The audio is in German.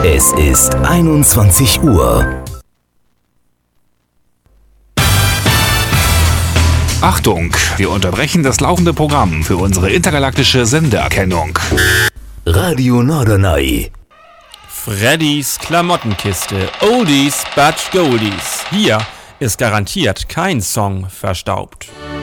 Es ist 21 Uhr. Achtung, wir unterbrechen das laufende Programm für unsere intergalaktische Sendeerkennung. Radio Norderney. Freddys Klamottenkiste. Oldies but Goldies. Hier ist garantiert kein Song verstaubt.